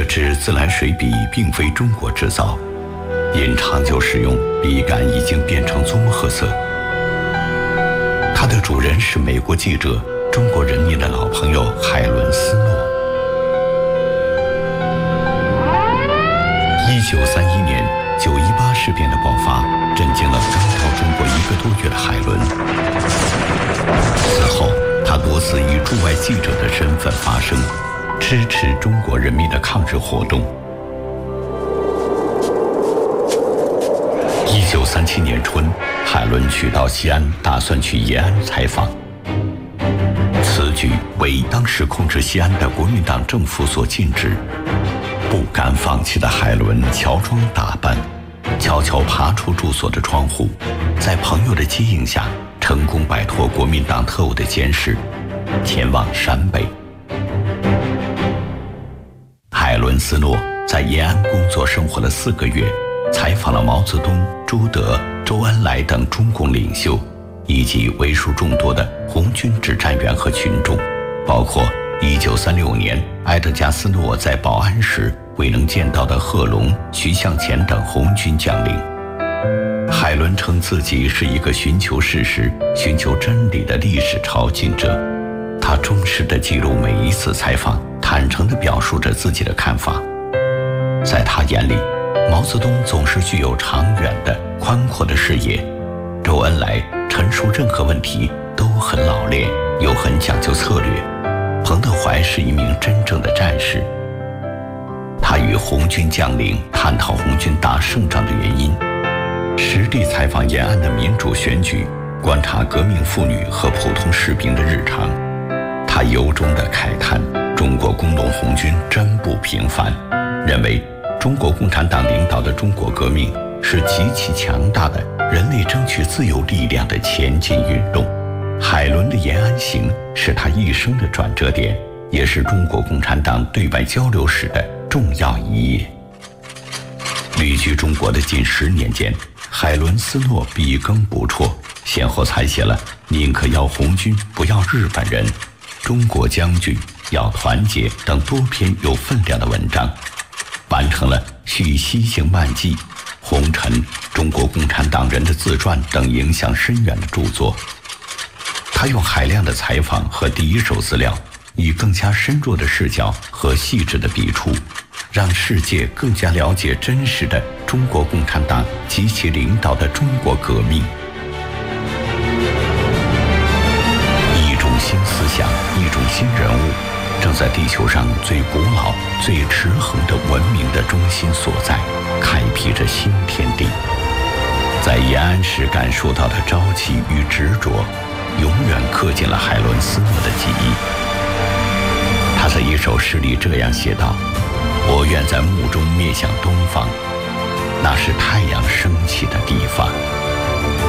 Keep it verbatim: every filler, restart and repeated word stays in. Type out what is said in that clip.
支自来水笔并非中国制造，因长久使用，笔杆已经变成棕褐色。它的主人是美国记者、中国人民的老朋友海伦斯诺。一九三一年九一八事变的爆发，震惊了刚到中国一个多月的海伦。此后，他多次以驻外记者的身份发声，支持中国人民的抗日活动。一九三七年春，海伦去到西安，打算去延安采访。此举为当时控制西安的国民党政府所禁止。不甘放弃的海伦乔装打扮，悄悄爬出住所的窗户，在朋友的接应下，成功摆脱国民党特务的监视，前往陕北。海伦斯诺在延安工作生活了四个月，采访了毛泽东、朱德、周恩来等中共领袖，以及为数众多的红军指战员和群众，包括一九三六年埃德加斯诺在保安时未能见到的贺龙、徐向前等红军将领。海伦称自己是一个寻求事实、寻求真理的历史朝觐者，他忠实地记录每一次采访，坦诚地表述着自己的看法。在他眼里，毛泽东总是具有长远的、宽阔的视野，周恩来陈述任何问题都很老练，又很讲究策略。彭德怀是一名真正的战士。他与红军将领探讨红军打胜仗的原因，实地采访延安的民主选举，观察革命妇女和普通士兵的日常。他由衷地慨叹中国工农红军真不平凡，认为中国共产党领导的中国革命是极其强大的人类争取自由力量的前进运动。海伦的延安行是他一生的转折点，也是中国共产党对外交流史的重要一页。旅居中国的近十年间，海伦斯诺笔耕不辍，先后采写了《宁可要红军不要日本人》《中国将军要团结》等多篇有分量的文章，完成了《续西行漫记》《红尘》《中国共产党人的自传》等影响深远的著作。他用海量的采访和第一手资料，以更加深入的视角和细致的笔触，让世界更加了解真实的中国共产党及其领导的中国革命。一种新思想，一种新人物，正在地球上最古老、最持恒的文明的中心所在，开辟着新天地。在延安时感受到的朝气与执着，永远刻进了海伦斯诺的记忆。他在一首诗里这样写道：我愿在墓中面向东方，那是太阳升起的地方。